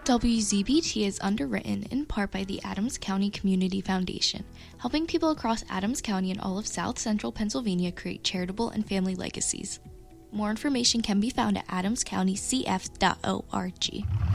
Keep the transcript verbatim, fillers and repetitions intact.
W Z B T is underwritten in part by the Adams County Community Foundation, helping people across Adams County and all of South Central Pennsylvania create charitable and family legacies. More information can be found at adams county c f dot org.